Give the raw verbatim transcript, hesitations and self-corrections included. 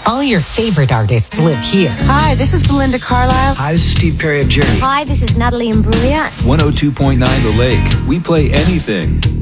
All your favorite artists live here. Hi, this is Belinda Carlisle. Hi, this is Steve Perry of Journey. Hi, this is Natalie Imbruglia. one oh two point nine The Lake. We play anything.